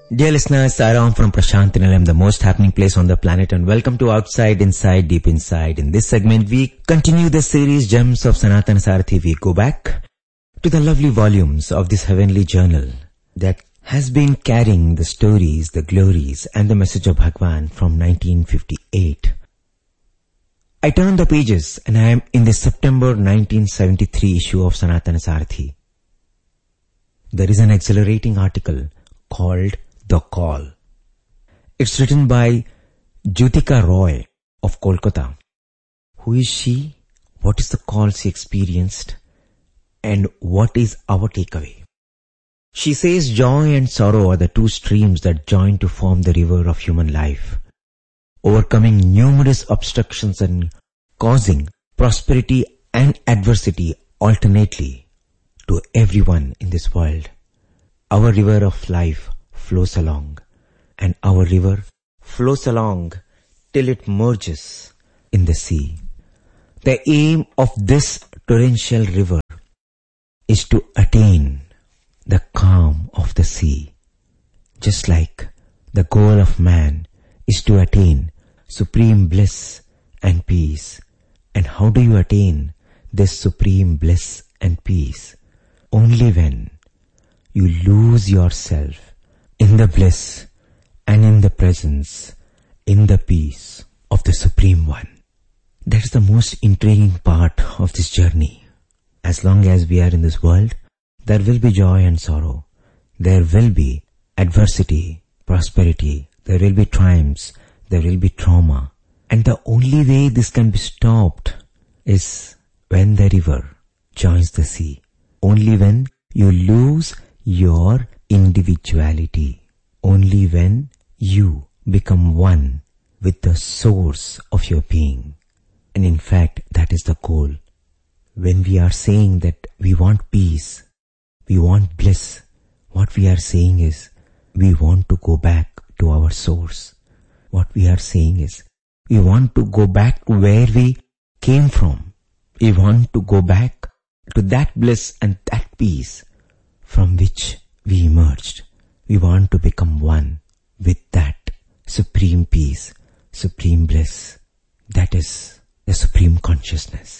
Dear listeners, Aram from Prashant Nilayam, the most happening place on the planet, and welcome to Outside, Inside, Deep Inside. In this segment, we continue the series Gems of Sanatana Sarathi. We go back to the lovely volumes of this heavenly journal that has been carrying the stories, the glories, and the message of Bhagwan from 1958. I turn the pages and I am in the September 1973 issue of Sanatana Sarathi. There is an exhilarating article called The Call. It's written by Jyotika Roy of Kolkata. Who is she? What is the call she experienced? And what is our takeaway? She says joy and sorrow are the two streams that join to form the river of human life, overcoming numerous obstructions and causing prosperity and adversity alternately to everyone in this world. Our river of life flows along, and our river flows along till it merges in the sea. The aim of this torrential river is to attain the calm of the sea, just like the goal of man is to attain supreme bliss and peace. And how do you attain this supreme bliss and peace? Only when you lose yourself in the bliss and in the presence, in the peace of the Supreme One. That is the most intriguing part of this journey. As long as we are in this world, there will be joy and sorrow. There will be adversity, prosperity. There will be triumphs. There will be trauma. And the only way this can be stopped is when the river joins the sea. Only when you lose your individuality. Only when you become one with the source of your being. And in fact, that is the goal. When we are saying that we want peace, we want bliss, what we are saying is we want to go back to our source. What we are saying is we want to go back to where we came from. We want to go back to that bliss and that peace from which we emerged. We want to become one with that supreme peace, supreme bliss. That is the supreme consciousness.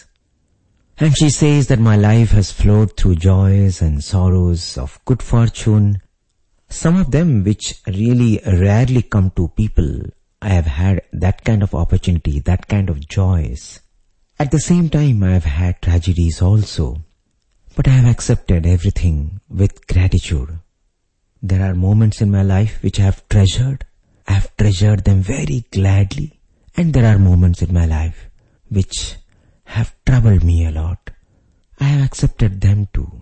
And she says that my life has flowed through joys and sorrows of good fortune. Some of them which really rarely come to people. I have had that kind of opportunity, that kind of joys. At the same time, I have had tragedies also. But I have accepted everything with gratitude. There are moments in my life which I have treasured. I have treasured them very gladly. And there are moments in my life which have troubled me a lot. I have accepted them too.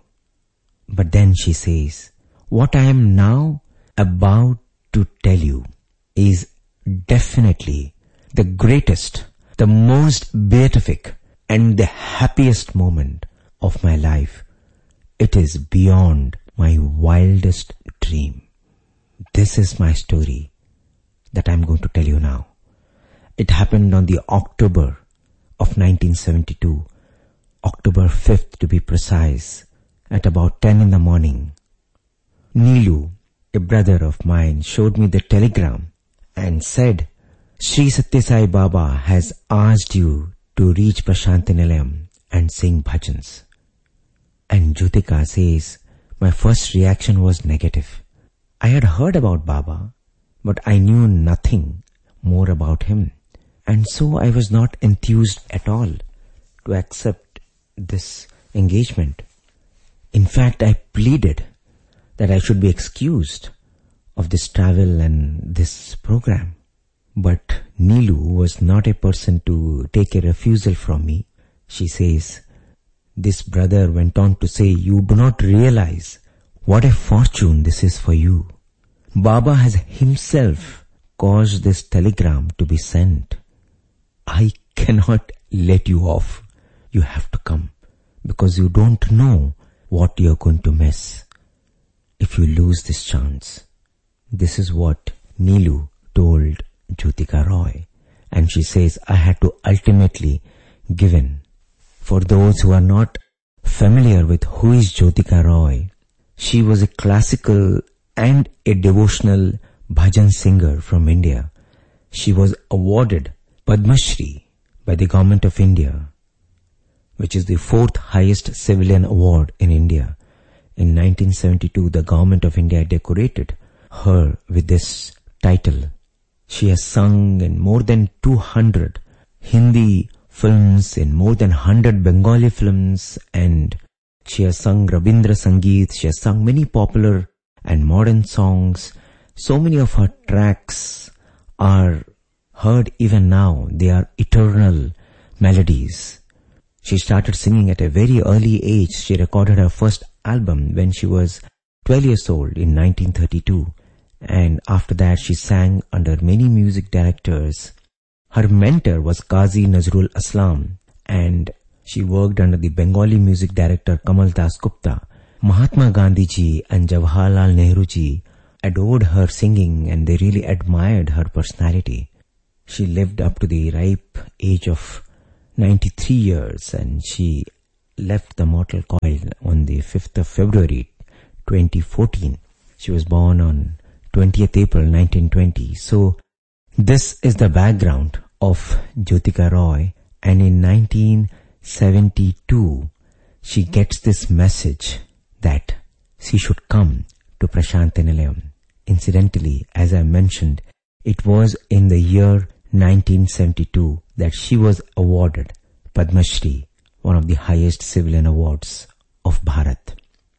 But then she says, what I am now about to tell you is definitely the greatest, the most beatific, and the happiest moment of my life. It is beyond my wildest dream. This is my story that I'm going to tell you now. It happened on the October of 1972, October 5th to be precise, at about 10 in the morning. Neelu, a brother of mine, showed me the telegram and said, Sri Satya Sai Baba has asked you to reach Prashant Nilayam and sing bhajans. And Jyotika says, my first reaction was negative. I had heard about Baba, but I knew nothing more about him. And so I was not enthused at all to accept this engagement. In fact, I pleaded that I should be excused of this travel and this program. But Neelu was not a person to take a refusal from me. She says, this brother went on to say, you do not realize what a fortune this is for you. Baba has himself caused this telegram to be sent. I cannot let you off. You have to come because you don't know what you're going to miss if you lose this chance. This is what Neelu told Jyotika Roy. And she says, I had to ultimately give in. For those who are not familiar with who is Jyotika Roy, she was a classical and a devotional bhajan singer from India. She was awarded Padma Shri by the Government of India, which is the 4th highest civilian award in India. In 1972, the Government of India decorated her with this title. She has sung in more than 200 Hindi films, in more than 100 Bengali films, and she has sung Rabindra Sangeet. She has sung many popular and modern songs. So many of her tracks are heard even now. They are eternal melodies. She started singing at a very early age. She recorded her first album when she was 12 years old in 1932. And after that she sang under many music directors. Her mentor was Qazi Nazrul Aslam, and she worked under the Bengali music director Kamal Das Gupta. Mahatma Gandhi ji and Jawaharlal Nehru ji adored her singing, and they really admired her personality. She lived up to the ripe age of 93 years, and she left the mortal coil on the 5th of February 2014. She was born on 20th April 1920. So this is the background of Jyotika Roy, and in 1972 she gets this message that she should come to Prasanthi Nilayam. Incidentally, as I mentioned, it was in the year 1972 that she was awarded Padma Shri, one of the highest civilian awards of Bharat.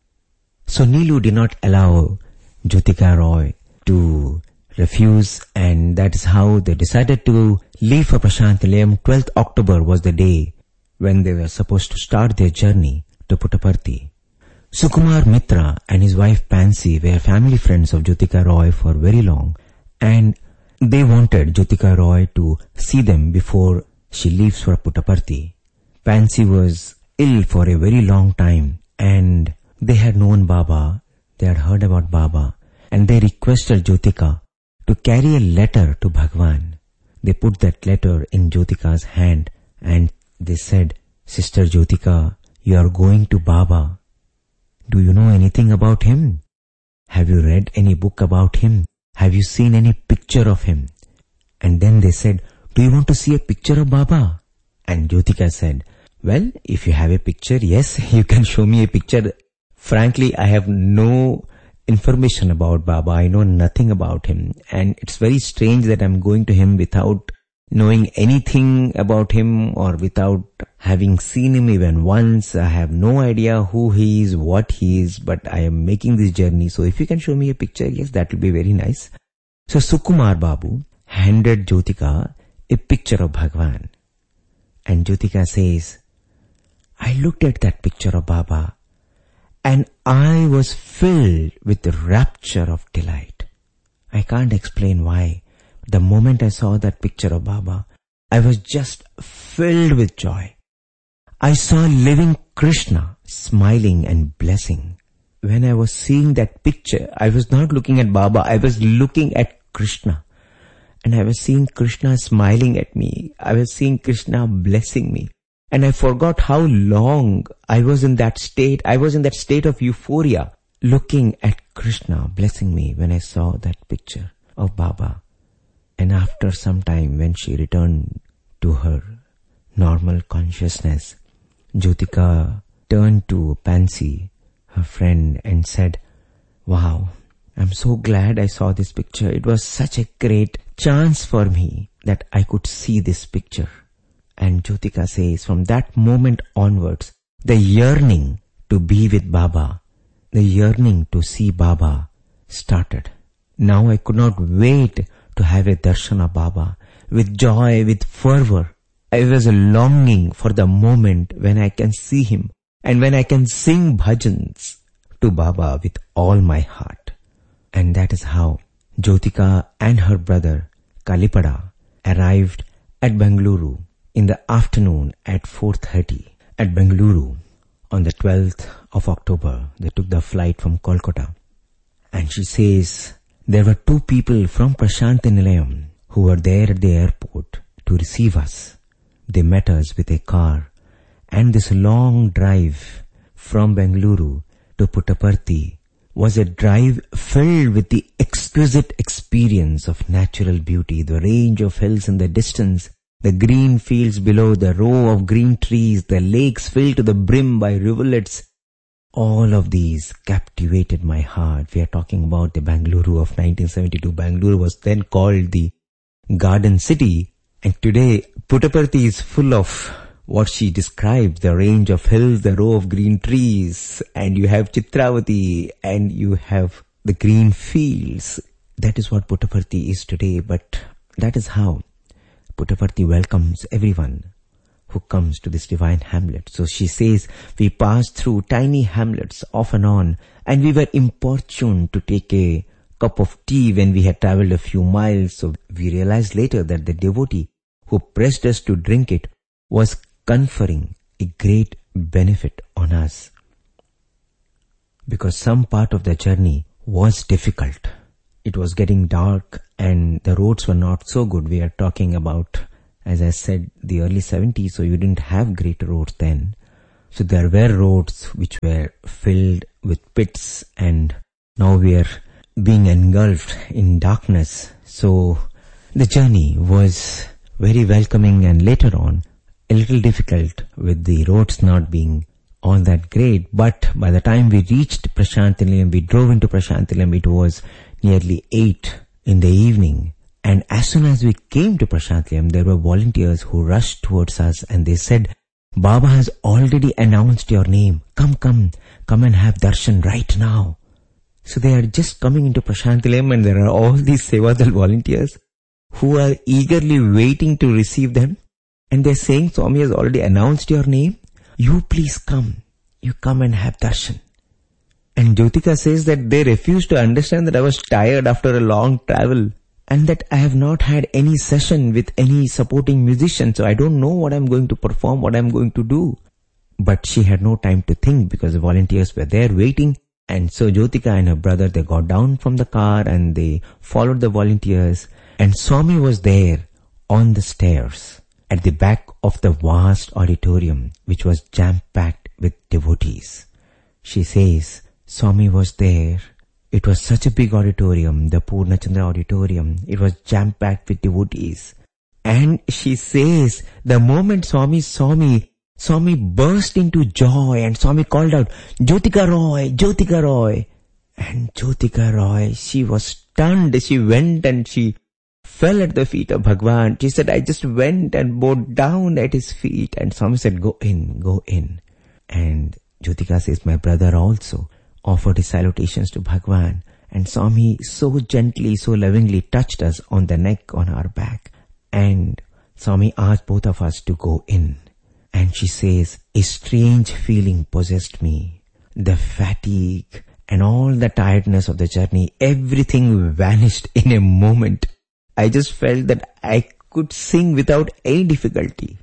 So Neelu did not allow Jyotika Roy to refuse, and that is how they decided to leave for Prasanthi Nilayam. 12th October was the day when they were supposed to start their journey to Puttaparthi. Sukumar Mitra and his wife Pansy were family friends of Jyotika Roy for very long, and they wanted Jyotika Roy to see them before she leaves for Puttaparthi. Pansy was ill for a very long time, and they had known Baba, they had heard about Baba, and they requested Jyotika to carry a letter to Bhagwan. They put that letter in Jyotika's hand and they said, "Sister Jyotika, you are going to Baba. Do you know anything about him? Have you read any book about him? Have you seen any picture of him?" And then they said, "Do you want to see a picture of Baba?" And Jyotika said, "Well, if you have a picture, yes, you can show me a picture. Frankly, I have no information about Baba. I know nothing about him. And it's very strange that I'm going to him without knowing anything about him or without having seen him even once. I have no idea who he is, what he is, but I am making this journey. So if you can show me a picture, yes, that will be very nice." So Sukumar Babu handed Jyotika a picture of Bhagwan. And Jyotika says, "I looked at that picture of Baba and I was filled with the rapture of delight. I can't explain why. The moment I saw that picture of Baba, I was just filled with joy. I saw living Krishna smiling and blessing. When I was seeing that picture, I was not looking at Baba, I was looking at Krishna. And I was seeing Krishna smiling at me. I was seeing Krishna blessing me. And I forgot how long I was in that state. I was in that state of euphoria, looking at Krishna blessing me when I saw that picture of Baba." And after some time, when she returned to her normal consciousness, Jyotika turned to Pansy, her friend, and said, "Wow, I'm so glad I saw this picture. It was such a great chance for me that I could see this picture." And Jyotika says, from that moment onwards, the yearning to be with Baba, the yearning to see Baba started. Now I could not wait to have a darshan of Baba. With joy, with fervor, I was longing for the moment when I can see him and when I can sing bhajans to Baba with all my heart. And that is how Jyotika and her brother Kalipada arrived at Bengaluru in the afternoon at 4:30 at Bengaluru on the 12th of October. They took the flight from Kolkata. And she says, there were 2 people from Prasanthi Nilayam who were there at the airport to receive us. They met us with a car, and this long drive from Bengaluru to Puttaparthi was a drive filled with the exquisite experience of natural beauty, the range of hills in the distance, the green fields below, the row of green trees, the lakes filled to the brim by rivulets. All of these captivated my heart. We are talking about the Bengaluru of 1972. Bengaluru was then called the Garden City, and today Puttaparthi is full of what she described, the range of hills, the row of green trees, and you have Chitravati, and you have the green fields. That is what Puttaparthi is today, but that is how Puttaparthi welcomes everyone who comes to this divine hamlet. So she says, we passed through tiny hamlets off and on, and we were importuned to take a cup of tea when we had travelled a few miles. So we realized later that the devotee who pressed us to drink it was conferring a great benefit on us, because some part of the journey was difficult. It was getting dark and the roads were not so good. We are talking about, as I said, the early 70s, so you didn't have great roads then. So there were roads which were filled with pits, and now we are being engulfed in darkness. So the journey was very welcoming, and later on a little difficult with the roads not being all that great. But by the time we reached Prasanthi Nilayam, we drove into Prasanthi Nilayam, it was nearly 8 in the evening. And as soon as we came to Prasanthi Nilayam, there were volunteers who rushed towards us and they said, Baba has already announced your name. Come and have darshan right now. So they are just coming into Prasanthi Nilayam, and there are all these Sevadal volunteers who are eagerly waiting to receive them. And they're saying, Swami has already announced your name. You please come. You come and have darshan. And Jyotika says that they refused to understand that I was tired after a long travel, and that I have not had any session with any supporting musician, so I don't know what I'm going to perform, what I'm going to do. But she had no time to think because the volunteers were there waiting. And so Jyotika and her brother, they got down from the car and they followed the volunteers. And Swami was there on the stairs at the back of the vast auditorium, which was jam-packed with devotees. She says, Swami was there. It was such a big auditorium, the Purnachandra auditorium. It was jam-packed with devotees. And she says, the moment Swami saw me, Swami burst into joy and Swami called out, Jyotika Roy, Jyotika Roy. And Jyotika Roy, she was stunned. She went and she fell at the feet of Bhagwan. She said, I just went and bowed down at his feet. And Swami said, go in, go in. And Jyotika says, my brother also offered his salutations to Bhagwan. And Swami so gently, so lovingly touched us on the neck, on our back. And Swami asked both of us to go in. And she says, a strange feeling possessed me. The fatigue and all the tiredness of the journey, everything vanished in a moment. I just felt that I could sing without any difficulty.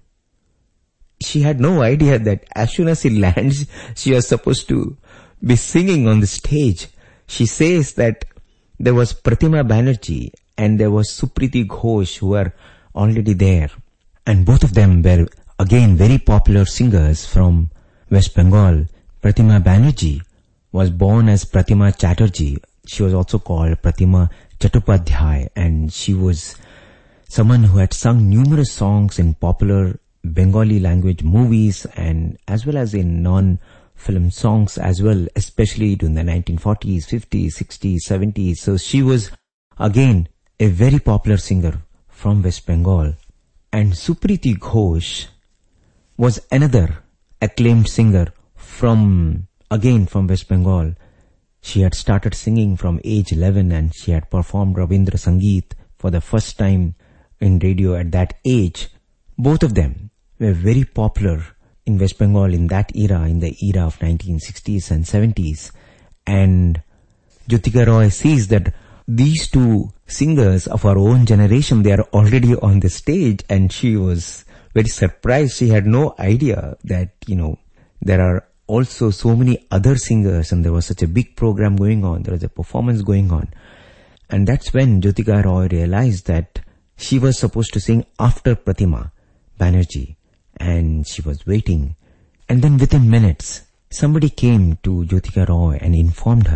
She had no idea that as soon as she lands, she was supposed to be singing on the stage. She says that there was Pratima Banerjee and there was Supriti Ghosh who were already there. And both of them were again very popular singers from West Bengal. Pratima Banerjee was born as Pratima Chatterjee. She was also called Pratima Chattopadhyay, and she was someone who had sung numerous songs in popular Bengali language movies and as well as in non-film songs as well, especially in the 1940s, 50s, 60s, 70s. So she was again a very popular singer from West Bengal. And Supriti Ghosh was another acclaimed singer from West Bengal. She had started singing from age 11 and she had performed Rabindra Sangeet for the first time in radio at that age. Both of them were very popular in West Bengal in that era, in the era of 1960s and 70s. And Jyotika Roy sees that these two singers of our own generation, they are already on the stage, and she was very surprised. She had no idea that, there are also so many other singers and there was such a big program going on. There was a performance going on. And that's when Jyotika Roy realized that she was supposed to sing after Pratima Banerjee. And she was waiting. And then within minutes, somebody came to Jyotika Roy and informed her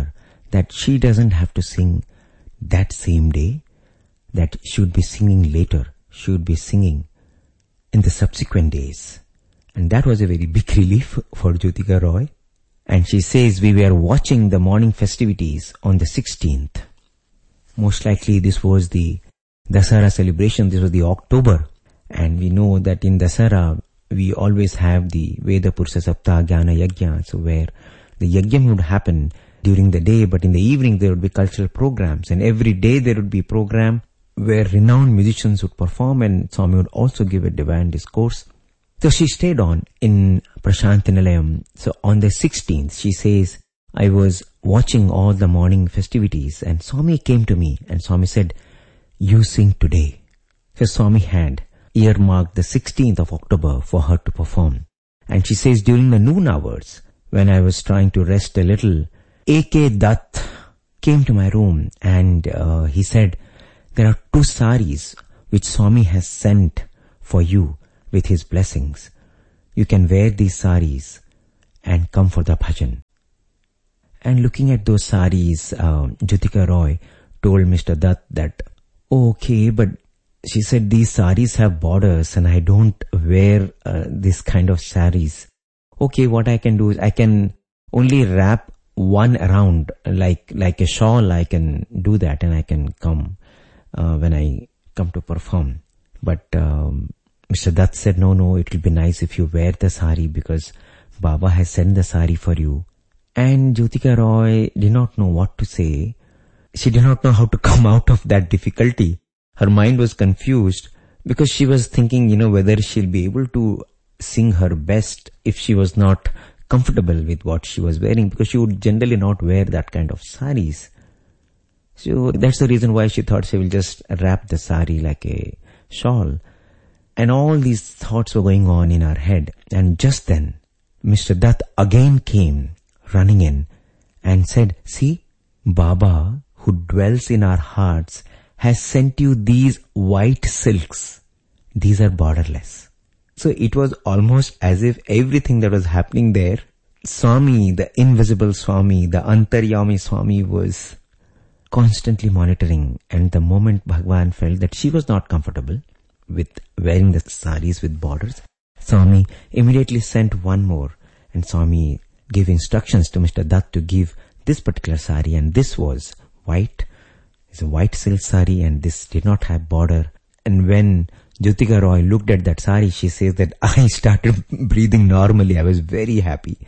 that she doesn't have to sing that same day, that she would be singing later. She would be singing in the subsequent days. And that was a very big relief for Jyotika Roy. And she says, we were watching the morning festivities on the 16th. Most likely this was the Dasara celebration. This was the October. And we know that in Dasara, we always have the Veda Purusha Sapta Jnana Yajna. So where the yajna would happen during the day, but in the evening there would be cultural programs. And every day there would be a program where renowned musicians would perform, and Swami would also give a divine discourse. So she stayed on in Prashanti Nilayam. So on the 16th, she says, I was watching all the morning festivities, and Swami came to me and Swami said, you sing today. So Swami had earmarked the 16th of October for her to perform. And she says, during the noon hours, when I was trying to rest a little, A.K. Dutt came to my room and he said, there are 2 saris which Swami has sent for you with his blessings. You can wear these saris and come for the bhajan. And looking at those saris, Jyotika Roy told Mr. Dutt that, okay, but she said these saris have borders and I don't wear this kind of saris. Okay, what I can do is I can only wrap one around like a shawl. I can do that and I can come when I come to perform. But Mr. Dutt said, no, it will be nice if you wear the sari because Baba has sent the sari for you. And Jyotika Roy did not know what to say. She did not know how to come out of that difficulty. Her mind was confused because she was thinking, whether she'll be able to sing her best if she was not comfortable with what she was wearing, because she would generally not wear that kind of saris. So that's the reason why she thought she will just wrap the sari like a shawl. And all these thoughts were going on in her head. And just then, Mr. Dutt again came running in and said, see, Baba, who dwells in our hearts, has sent you these white silks. These are borderless. So it was almost as if everything that was happening there, Swami, the invisible Swami, the Antaryami Swami was constantly monitoring. And the moment Bhagwan felt that she was not comfortable with wearing the saris with borders, Swami immediately sent one more. And Swami gave instructions to Mr. Dutt to give this particular sari, and this was white. It's a white silk sari and this did not have border. And when Jyotika Roy looked at that sari, she says that I started breathing normally. I was very happy.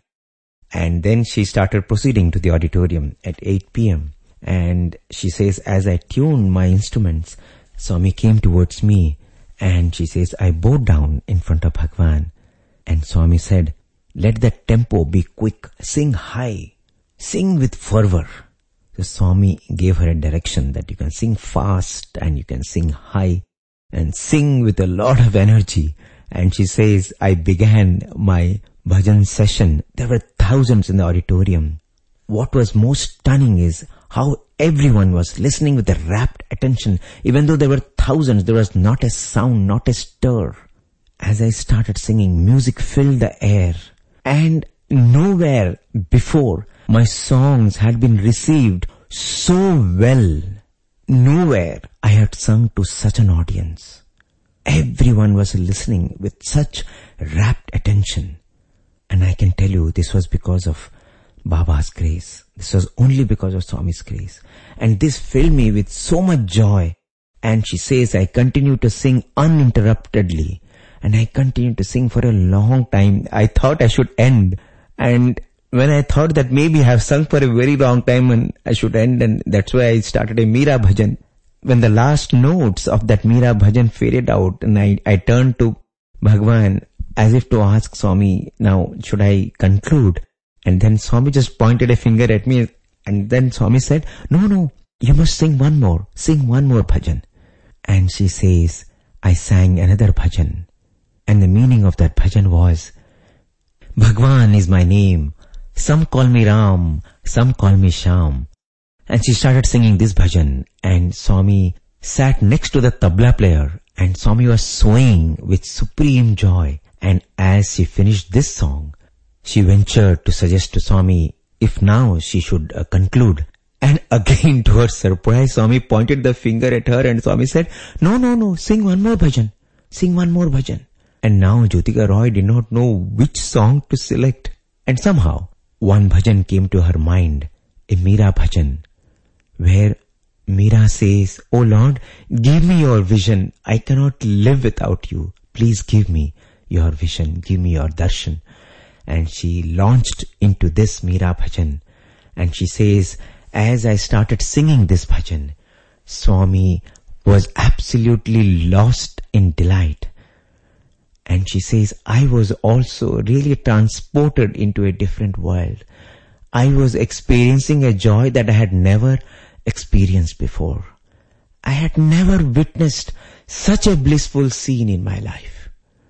And then she started proceeding to the auditorium at 8 p.m. And she says, as I tuned my instruments, Swami came towards me and she says, I bowed down in front of Bhagwan. And Swami said, let the tempo be quick, sing high, sing with fervor. So Swami gave her a direction that you can sing fast and you can sing high and sing with a lot of energy. And she says, I began my bhajan session. There were thousands in the auditorium. What was most stunning is how everyone was listening with a rapt attention. Even though there were thousands, there was not a sound, not a stir. As I started singing, music filled the air. And nowhere before my songs had been received so well. Nowhere I had sung to such an audience. Everyone was listening with such rapt attention. And I can tell you this was because of Baba's grace. This was only because of Swami's grace. And this filled me with so much joy. And she says, I continued to sing uninterruptedly. And I continued to sing for a long time. I thought I should end. And when I thought that maybe I have sung for a very long time and I should end, and that's why I started a Meera Bhajan. When the last notes of that Meera Bhajan faded out and I turned to Bhagwan as if to ask Swami, now should I conclude? And then Swami just pointed a finger at me and then Swami said, no, you must sing one more bhajan. And she says, I sang another bhajan. And the meaning of that bhajan was, Bhagwan is my name. Some call me Ram, some call me Sham. And she started singing this bhajan and Swami sat next to the tabla player and Swami was swaying with supreme joy. And as she finished this song, she ventured to suggest to Swami if now she should conclude. And again, to her surprise, Swami pointed the finger at her and Swami said, No, sing one more bhajan. Sing one more bhajan. And now Jyotika Roy did not know which song to select. And somehow, one bhajan came to her mind, a Meera bhajan, where Meera says, "Oh Lord, give me your vision. I cannot live without you. Please give me your vision. Give me your darshan." And she launched into this Meera bhajan. And she says, as I started singing this bhajan, Swami was absolutely lost in delight. And she says, I was also really transported into a different world. I was experiencing a joy that I had never experienced before. I had never witnessed such a blissful scene in my life.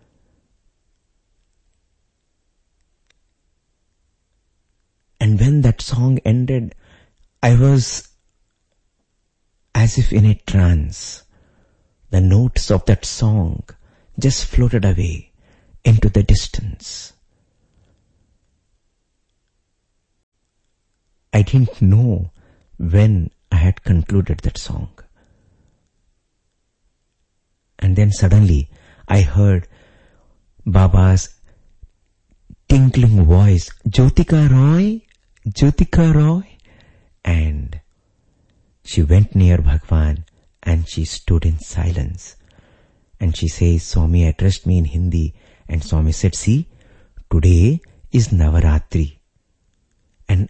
And when that song ended, I was as if in a trance. The notes of that song just floated away into the distance. I didn't know when I had concluded that song. And then suddenly I heard Baba's tinkling voice, Jyotika Roy, Jyotika Roy. And she went near Bhagwan and she stood in silence. And she says, Swami addressed me in Hindi. And Swami said, see, today is Navaratri. And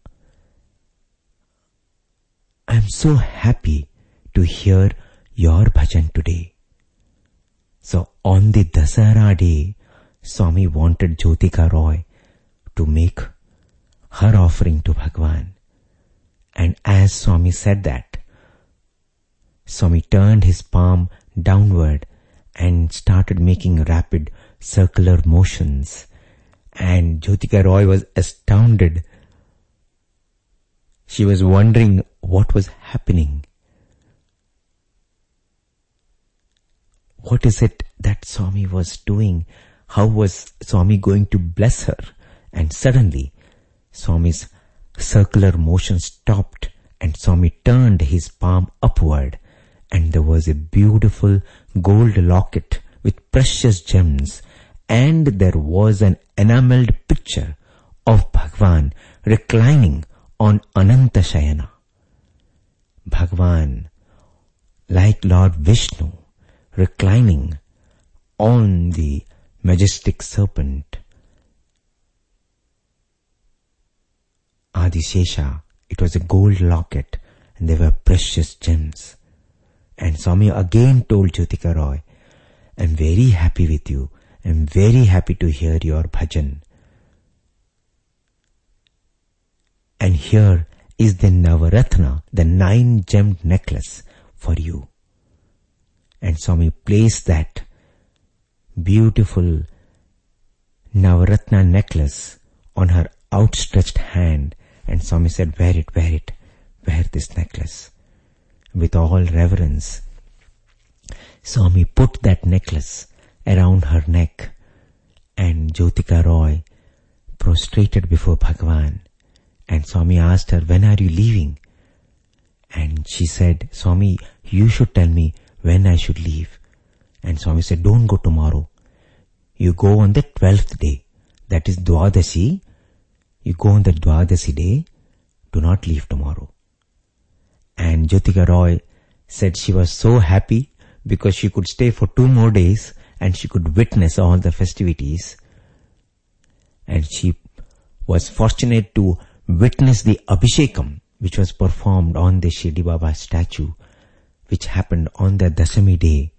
I'm so happy to hear your bhajan today. So on the Dasara day, Swami wanted Jyotika Roy to make her offering to Bhagwan. And as Swami said that, Swami turned his palm downward and started making rapid circular motions. And Jyotika Roy was astounded. She was wondering what was happening. What is it that Swami was doing? How was Swami going to bless her? And suddenly, Swami's circular motion stopped and Swami turned his palm upward, and there was a beautiful gold locket with precious gems, and there was an enameled picture of Bhagwan reclining on Ananta Shayana. Bhagwan, like Lord Vishnu, reclining on the majestic serpent. Adishesha, it was a gold locket and there were precious gems. And Swami again told Jyotika Roy, I'm very happy with you. I'm very happy to hear your bhajan. And here is the Navaratna, the 9-gemmed necklace for you. And Swami placed that beautiful Navaratna necklace on her outstretched hand. And Swami said, wear this necklace. With all reverence, Swami put that necklace around her neck, and Jyotika Roy prostrated before Bhagwan. And Swami asked her, when are you leaving? And she said, Swami, you should tell me when I should leave. And Swami said, don't go tomorrow. You go on the 12th day. That is Dwadashi. You go on the Dwadashi day. Do not leave tomorrow. And Jyotika Roy said she was so happy because she could stay for 2 more days and she could witness all the festivities. And she was fortunate to witness the Abhishekam, which was performed on the Shirdi Baba statue, which happened on the Dasami day.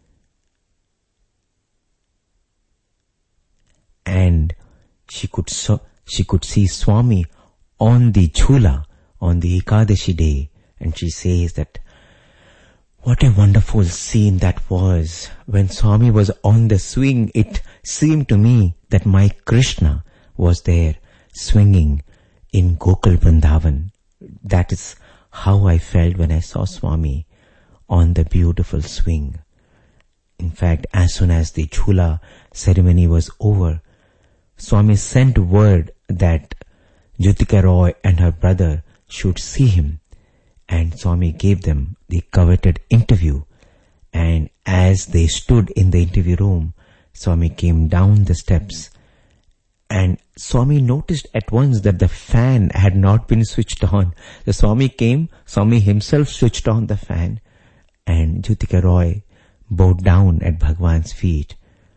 And she could see Swami on the Jhula on the Ekadashi day. And she says that what a wonderful scene that was. When Swami was on the swing, it seemed to me that my Krishna was there swinging in Gokul Vrindavan. That is how I felt when I saw Swami on the beautiful swing. In fact, as soon as the Jhula ceremony was over, Swami sent word that Jyotika Roy and her brother should see him. And Swami gave them the coveted interview. And as they stood in the interview room, Swami came down the steps. And Swami noticed at once that the fan had not been switched on. The Swami came, Swami himself switched on the fan, and Jyotika Roy bowed down at Bhagwan's feet.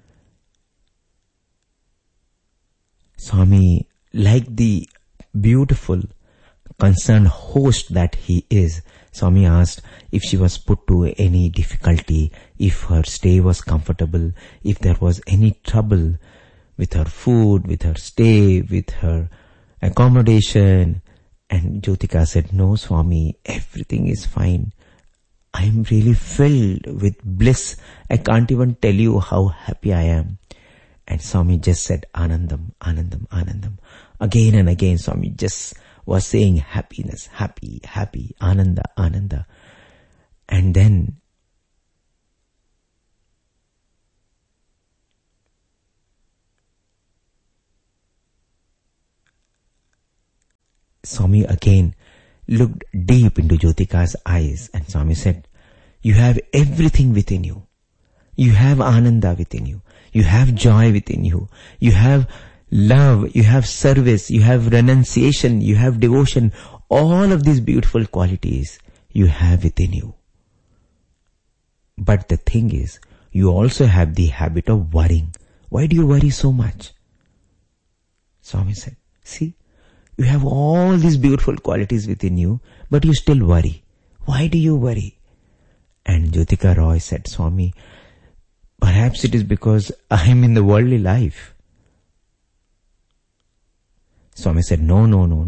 Swami, like the beautiful, concerned host that he is, Swami asked if she was put to any difficulty, if her stay was comfortable, if there was any trouble with her food, with her stay, with her accommodation. And Jyotika said, "No, Swami, everything is fine. I am really filled with bliss. I can't even tell you how happy I am." And Swami just said, "Anandam, Anandam, Anandam." Again and again, Swami just was saying happiness, happy, happy, Ananda, Ananda. And then Swami again looked deep into Jyotika's eyes, and Swami said, "You have everything within you. You have Ananda within you. You have joy within you. You have love. You have service. You have renunciation. You have devotion. All of these beautiful qualities you have within you. But the thing is, you also have the habit of worrying. Why do you worry so much?" Swami said, "See, you have all these beautiful qualities within you, but you still worry. Why do you worry?" And Jyotika Roy said, "Swami, perhaps it is because I am in the worldly life." Swami said, No.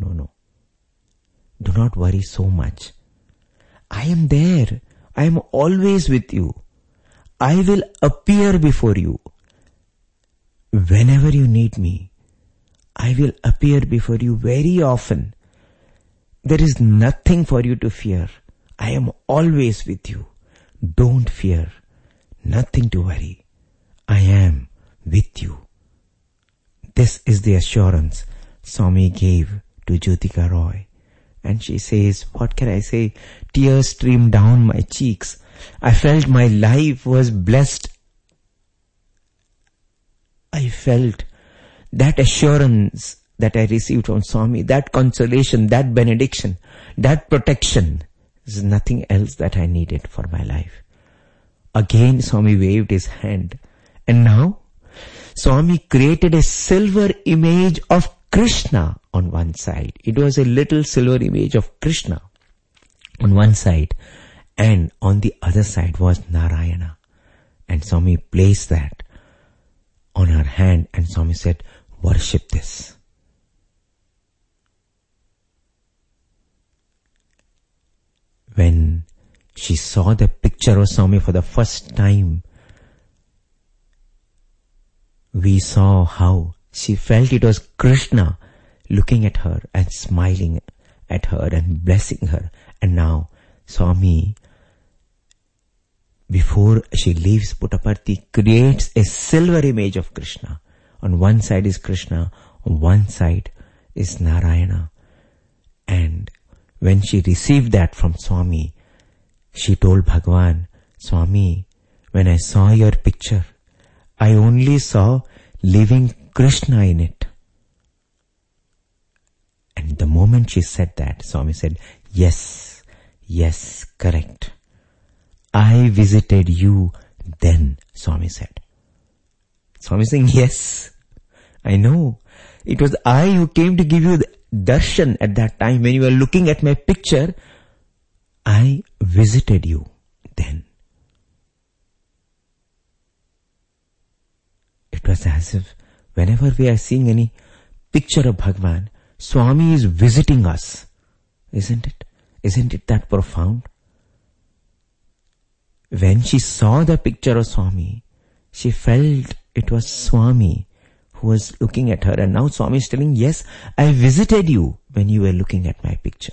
Do not worry so much. I am there. I am always with you. I will appear before you. Whenever you need me, I will appear before you very often. There is nothing for you to fear. I am always with you. Don't fear. Nothing to worry. I am with you. This is the assurance Swami gave to Jyotika Roy. And she says, what can I say? Tears streamed down my cheeks. I felt my life was blessed. I felt that assurance that I received from Swami, that consolation, that benediction, that protection. There's nothing else that I needed for my life. Again Swami waved his hand. And now Swami created a silver image of Krishna on one side. It was a little silver image of Krishna on one side, and on the other side was Narayana. And Swami placed that on her hand, and Swami said, "Worship this." When she saw the picture of Swami for the first time, we saw how she felt it was Krishna looking at her and smiling at her and blessing her. And now Swami, before she leaves Puttaparthi, creates a silver image of Krishna. On one side is Krishna, on one side is Narayana. And when she received that from Swami, she told Bhagwan, "Swami, when I saw your picture, I only saw living Krishna in it." And the moment she said that, Swami said, yes, correct. I visited you then, Swami said. Swami saying, yes, I know. It was I who came to give you the darshan at that time. When you were looking at my picture, I visited you then. It was as if whenever we are seeing any picture of Bhagwan, Swami is visiting us. Isn't it? Isn't it that profound? When she saw the picture of Swami, she felt it was Swami who was looking at her. And now Swami is telling, yes, I visited you when you were looking at my picture.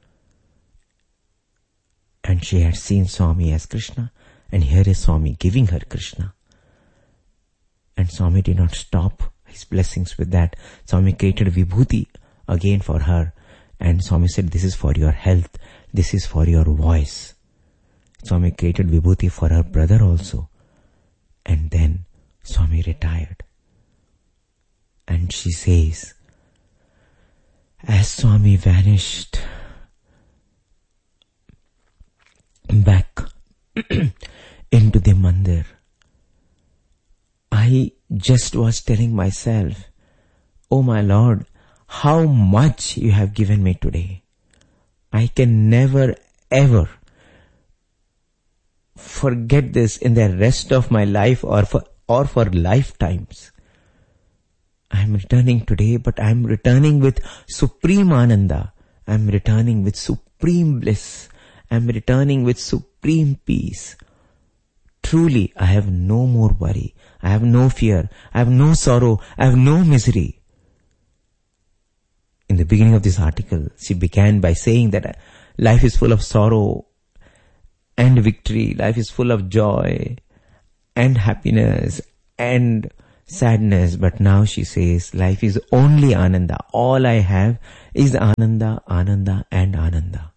And she had seen Swami as Krishna. And here is Swami giving her Krishna. And Swami did not stop his blessings with that. Swami created Vibhuti again for her. And Swami said, this is for your health. This is for your voice. Swami created Vibhuti for her brother also. And then Swami retired. And she says, as Swami vanished back into the mandir, I just was telling myself, oh my Lord, how much you have given me today. I can never ever forget this in the rest of my life or for lifetimes. I am returning today, but I am returning with supreme ananda. I am returning with supreme bliss. I am returning with supreme peace. Truly, I have no more worry. I have no fear. I have no sorrow. I have no misery. In the beginning of this article, she began by saying that life is full of sorrow and victory. Life is full of joy and happiness and sadness. But now she says, life is only ananda. All I have is ananda, ananda and ananda.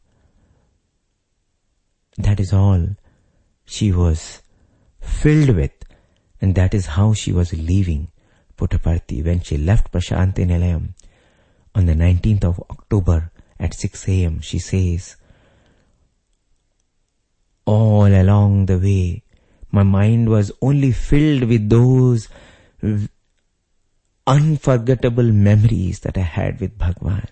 That is all she was filled with. And that is how she was leaving Puttaparthi when she left Prashanti Nilayam. On the 19th of October at 6 a.m. she says, all along the way, my mind was only filled with those unforgettable memories that I had with Bhagwan.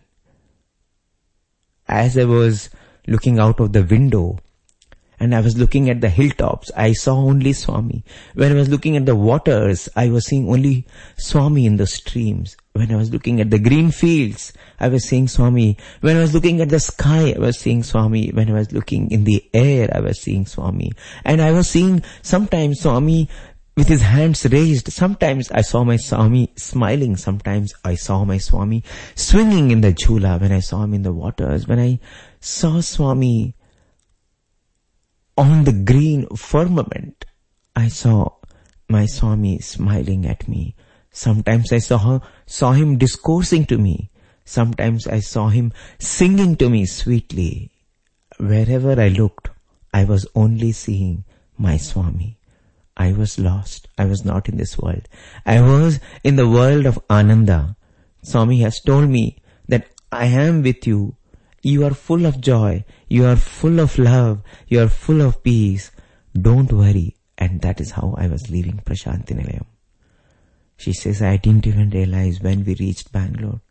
As I was looking out of the window and I was looking at the hilltops, I saw only Swami. When I was looking at the waters, I was seeing only Swami in the streams. When I was looking at the green fields, I was seeing Swami. When I was looking at the sky, I was seeing Swami. When I was looking in the air, I was seeing Swami. And I was seeing sometimes Swami with his hands raised. Sometimes I saw my Swami smiling. Sometimes I saw my Swami swinging in the jhula when I saw him in the waters. When I saw Swami on the green firmament, I saw my Swami smiling at me. Sometimes I saw him discoursing to me. Sometimes I saw him singing to me sweetly. Wherever I looked, I was only seeing my Swami. I was lost. I was not in this world. I was in the world of Ananda. Swami has told me that I am with you. You are full of joy. You are full of love. You are full of peace. Don't worry. And that is how I was leaving Prashanti Nilayam. She says, I didn't even realize when we reached Bangalore.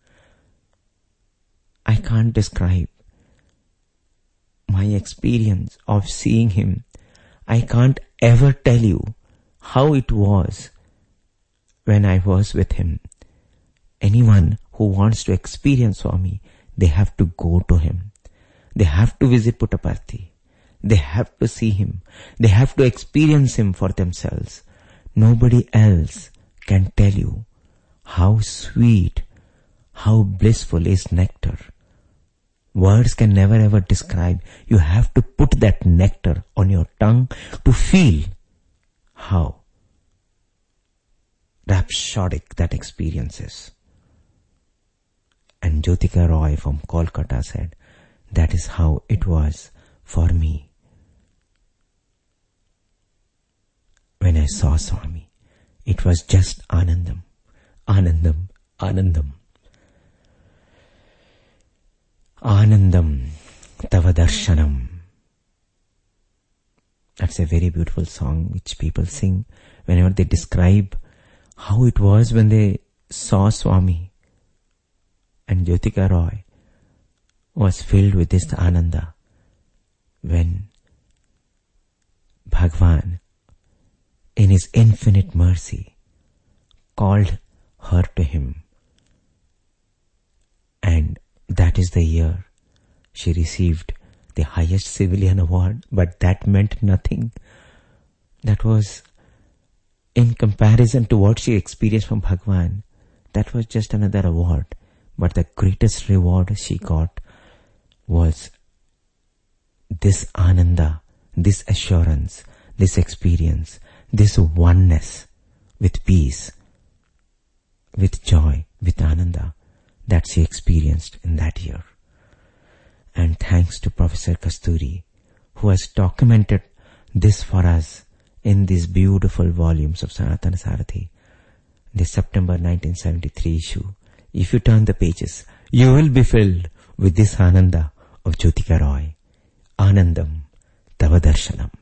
I can't describe my experience of seeing him. I can't ever tell you how it was when I was with him. Anyone who wants to experience Swami, they have to go to him. They have to visit Puttaparthi. They have to see him. They have to experience him for themselves. Nobody else can tell you how sweet, how blissful is nectar. Words can never ever describe. You have to put that nectar on your tongue to feel how rhapsodic that experience is. And Jyotika Roy from Kolkata said, that is how it was for me when I saw Swami. It was just Anandam, Anandam, Anandam. Anandam Tava Darshanam. That's a very beautiful song which people sing whenever they describe how it was when they saw Swami. And Jyotika Roy was filled with this Ananda when Bhagwan, in his infinite mercy, called her to him. And that is the year she received the highest civilian award, but that meant nothing. That was in comparison to what she experienced from Bhagwan. That was just another award. But the greatest reward she got was this Ananda, this assurance, this experience, this oneness with peace, with joy, with Ananda that she experienced in that year. And thanks to Professor Kasturi, who has documented this for us in these beautiful volumes of Sanatana Sarathi, the September 1973 issue. If you turn the pages, you will be filled with this Ananda of Jyotika Roy. Anandam Tava Darshanam.